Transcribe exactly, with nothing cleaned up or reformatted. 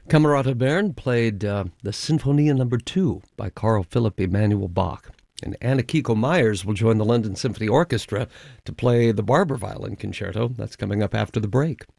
Camerata Bern played uh, the Sinfonia Number Two by Carl Philipp Emanuel Bach. And Anna Kiko Myers will join the London Symphony Orchestra to play the Barber Violin Concerto. That's coming up after the break.